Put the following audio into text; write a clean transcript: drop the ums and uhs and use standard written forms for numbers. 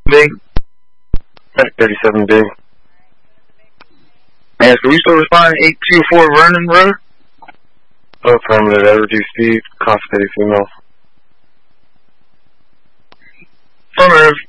B. 37B. And so we still responding 824 Vernon Road? Affirmative, at reduced speed, constipated female. Affirmative.